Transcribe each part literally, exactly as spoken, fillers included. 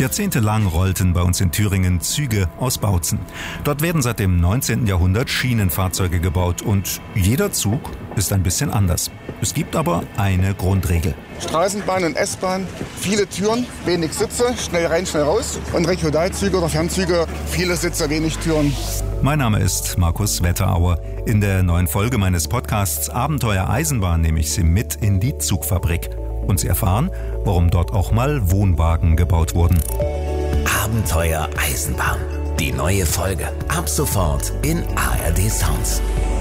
Jahrzehntelang rollten bei uns in Thüringen Züge aus Bautzen. Dort werden seit dem neunzehnten Jahrhundert Schienenfahrzeuge gebaut und jeder Zug ist ein bisschen anders. Es gibt aber eine Grundregel. Straßenbahn und S-Bahn, viele Türen, wenig Sitze, schnell rein, schnell raus. Und Regionalzüge oder Fernzüge, viele Sitze, wenig Türen. Mein Name ist Markus Wetterauer. In der neuen Folge meines Podcasts Abenteuer Eisenbahn nehme ich Sie mit in die Zugfabrik. Und Sie erfahren, warum dort auch mal Wohnwagen gebaut wurden. Abenteuer Eisenbahn. Die neue Folge. Ab sofort in A R D Sounds.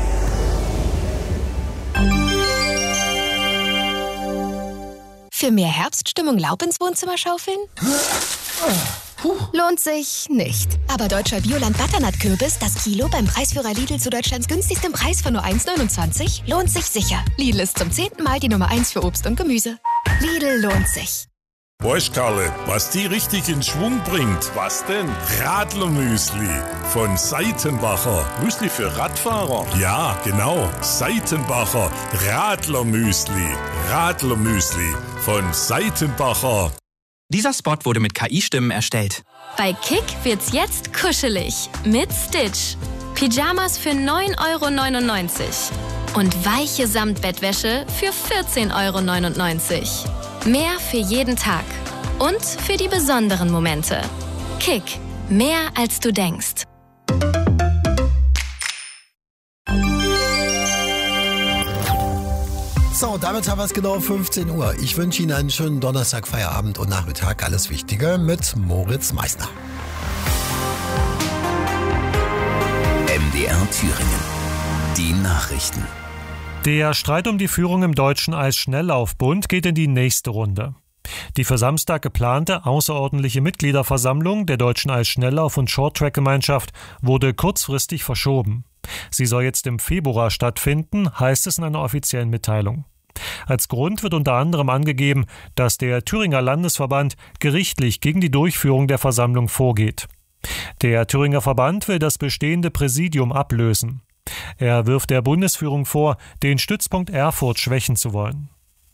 Für mehr Herbststimmung Laub ins Wohnzimmer schaufeln? Lohnt sich nicht. Aber deutscher Bioland-Butternut-Kürbis, das Kilo beim Preisführer Lidl zu Deutschlands günstigstem Preis von nur eins neunundzwanzig, lohnt sich sicher. Lidl ist zum zehnten Mal die Nummer eins für Obst und Gemüse. Lidl lohnt sich. Weißt Karle, was die richtig in Schwung bringt? Was denn? Radlermüsli von Seitenbacher. Müsli für Radfahrer? Ja, genau. Seitenbacher Radlermüsli. Radlermüsli von Seitenbacher. Dieser Spot wurde mit K I-Stimmen erstellt. Bei Kick wird's jetzt kuschelig mit Stitch. Pyjamas für neun Euro neunundneunzig und weiche Samtbettwäsche für vierzehn Euro neunundneunzig. Mehr für jeden Tag und für die besonderen Momente. Kick, mehr als du denkst. So, damit haben wir es genau fünfzehn Uhr. Ich wünsche Ihnen einen schönen Donnerstag, Feierabend und Nachmittag. Alles Wichtige mit Moritz Meissner. M D R Thüringen. Die Nachrichten. Der Streit um die Führung im Deutschen Eisschnelllaufbund geht in die nächste Runde. Die für Samstag geplante außerordentliche Mitgliederversammlung der Deutschen Eisschnelllauf- und Shorttrack-Gemeinschaft wurde kurzfristig verschoben. Sie soll jetzt im Februar stattfinden, heißt es in einer offiziellen Mitteilung. Als Grund wird unter anderem angegeben, dass der Thüringer Landesverband gerichtlich gegen die Durchführung der Versammlung vorgeht. Der Thüringer Verband will das bestehende Präsidium ablösen. Er wirft der Bundesführung vor, den Stützpunkt Erfurt schwächen zu wollen.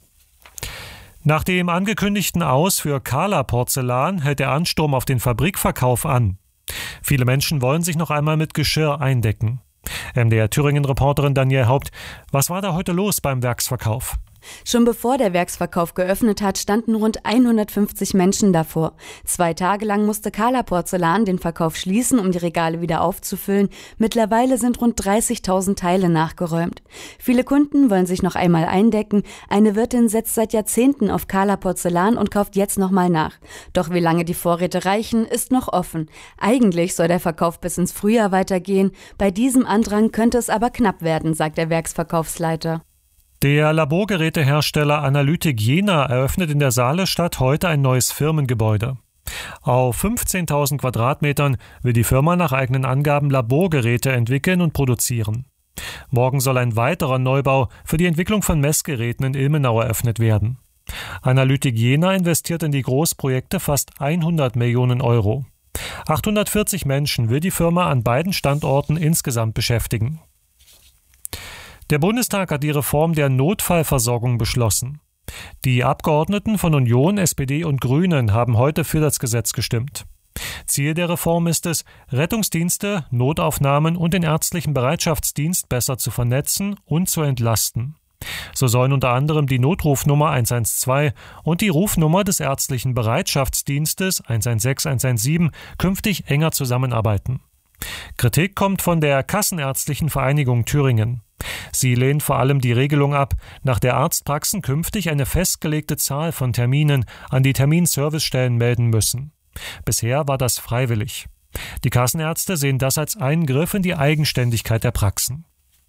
Nach dem angekündigten Aus für Kala Porzellan hält der Ansturm auf den Fabrikverkauf an. Viele Menschen wollen sich noch einmal mit Geschirr eindecken. M D R Thüringen-Reporterin Danielle Haupt, was war da heute los beim Werksverkauf? Schon bevor der Werksverkauf geöffnet hat, standen rund hundertfünfzig Menschen davor. Zwei Tage lang musste Kala Porzellan den Verkauf schließen, um die Regale wieder aufzufüllen. Mittlerweile sind rund dreißigtausend Teile nachgeräumt. Viele Kunden wollen sich noch einmal eindecken. Eine Wirtin setzt seit Jahrzehnten auf Kala Porzellan und kauft jetzt nochmal nach. Doch wie lange die Vorräte reichen, ist noch offen. Eigentlich soll der Verkauf bis ins Frühjahr weitergehen. Bei diesem Andrang könnte es aber knapp werden, sagt der Werksverkaufsleiter. Der Laborgerätehersteller Analytik Jena eröffnet in der Saalestadt heute ein neues Firmengebäude. Auf fünfzehntausend Quadratmetern will die Firma nach eigenen Angaben Laborgeräte entwickeln und produzieren. Morgen soll ein weiterer Neubau für die Entwicklung von Messgeräten in Ilmenau eröffnet werden. Analytik Jena investiert in die Großprojekte fast hundert Millionen Euro. achthundertvierzig Menschen will die Firma an beiden Standorten insgesamt beschäftigen. Der Bundestag hat die Reform der Notfallversorgung beschlossen. Die Abgeordneten von Union, S P D und Grünen haben heute für das Gesetz gestimmt. Ziel der Reform ist es, Rettungsdienste, Notaufnahmen und den ärztlichen Bereitschaftsdienst besser zu vernetzen und zu entlasten. So sollen unter anderem die Notrufnummer eins eins zwei und die Rufnummer des ärztlichen Bereitschaftsdienstes eins eins sechs eins eins sieben künftig enger zusammenarbeiten. Kritik kommt von der Kassenärztlichen Vereinigung Thüringen. Sie lehnt vor allem die Regelung ab, nach der Arztpraxen künftig eine festgelegte Zahl von Terminen an die Terminservicestellen melden müssen. Bisher war das freiwillig. Die Kassenärzte sehen das als Eingriff in die Eigenständigkeit der Praxen.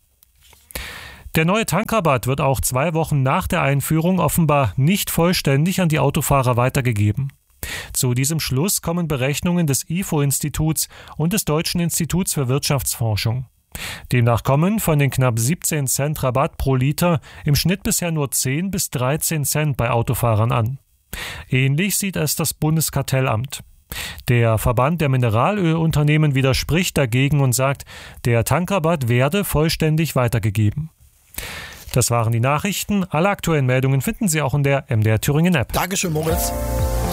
Der neue Tankrabatt wird auch zwei Wochen nach der Einführung offenbar nicht vollständig an die Autofahrer weitergegeben. Zu diesem Schluss kommen Berechnungen des I F O-Instituts und des Deutschen Instituts für Wirtschaftsforschung. Demnach kommen von den knapp siebzehn Cent Rabatt pro Liter im Schnitt bisher nur zehn bis dreizehn Cent bei Autofahrern an. Ähnlich sieht es das Bundeskartellamt. Der Verband der Mineralölunternehmen widerspricht dagegen und sagt, der Tankrabatt werde vollständig weitergegeben. Das waren die Nachrichten. Alle aktuellen Meldungen finden Sie auch in der M D R Thüringen App. Dankeschön, Moritz.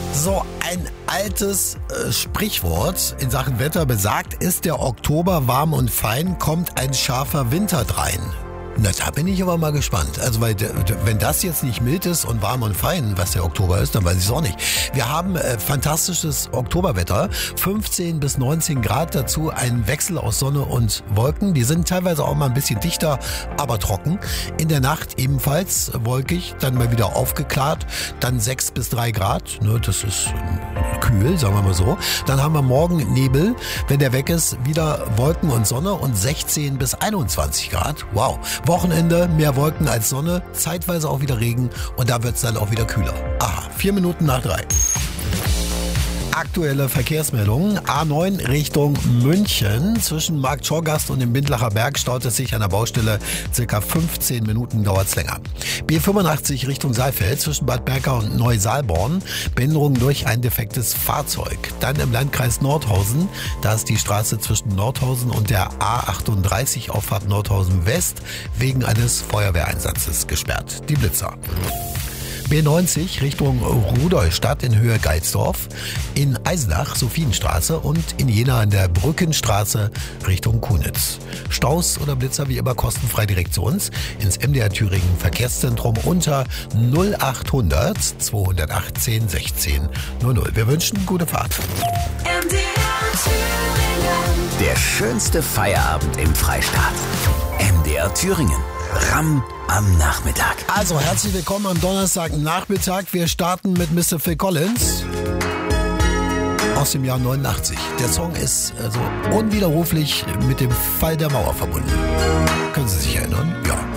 So ein altes äh, Sprichwort in Sachen Wetter besagt, ist der Oktober warm und fein, kommt ein scharfer Winter drein. Na, da bin ich aber mal gespannt. Also, weil, wenn das jetzt nicht mild ist und warm und fein, was der Oktober ist, dann weiß ich es auch nicht. Wir haben äh, fantastisches Oktoberwetter. fünfzehn bis neunzehn Grad, dazu ein Wechsel aus Sonne und Wolken. Die sind teilweise auch mal ein bisschen dichter, aber trocken. In der Nacht ebenfalls wolkig, dann mal wieder aufgeklärt. Dann sechs bis drei Grad. Ne, das ist äh, kühl, sagen wir mal so. Dann haben wir morgen Nebel. Wenn der weg ist, wieder Wolken und Sonne und sechzehn bis einundzwanzig Grad. Wow. Wochenende, mehr Wolken als Sonne, zeitweise auch wieder Regen und da wird es dann auch wieder kühler. Aha, vier Minuten nach drei. Aktuelle Verkehrsmeldungen. A neun Richtung München. Zwischen Markt Schorgast und dem Bindlacher Berg staut es sich an der Baustelle. Circa fünfzehn Minuten dauert es länger. B fünfundachtzig Richtung Saalfeld. Zwischen Bad Berka und Neu-Saalborn. Behinderung durch ein defektes Fahrzeug. Dann im Landkreis Nordhausen. Da ist die Straße zwischen Nordhausen und der A achtunddreißig Auffahrt Nordhausen West wegen eines Feuerwehreinsatzes gesperrt. Die Blitzer. B neunzig Richtung Rudolstadt in Höhe Geitsdorf, in Eisenach Sophienstraße und in Jena an der Brückenstraße Richtung Kunitz. Staus oder Blitzer wie immer kostenfrei direkt zu uns ins M D R Thüringen Verkehrszentrum unter null achthundert zweihundertachtzehn sechzehn null null. Wir wünschen gute Fahrt. M D R Thüringen. Der schönste Feierabend im Freistaat. M D R Thüringen. Ram am Nachmittag. Also herzlich willkommen am Donnerstagnachmittag. Wir starten mit Mister Phil Collins aus dem Jahr neunundachtzig. Der Song ist also unwiderruflich mit dem Fall der Mauer verbunden. Können Sie sich erinnern? Ja.